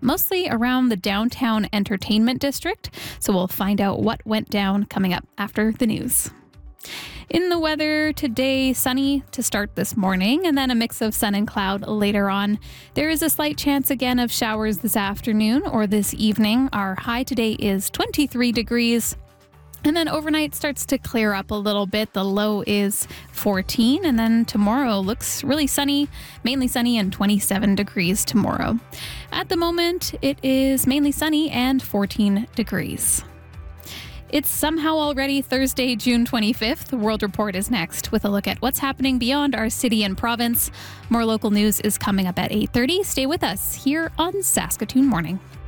mostly around the downtown entertainment district. So we'll find out what went down coming up after the news. In the weather today, sunny to start this morning and then a mix of sun and cloud later on. There is a slight chance again of showers this afternoon or this evening. Our high today is 23 degrees. And then overnight starts to clear up a little bit. The low is 14. And then tomorrow looks really sunny, mainly sunny and 27 degrees tomorrow. At the moment, it is mainly sunny and 14 degrees. It's somehow already Thursday, June 25th. The World Report is next with a look at what's happening beyond our city and province. More local news is coming up at 8:30. Stay with us here on Saskatoon Morning.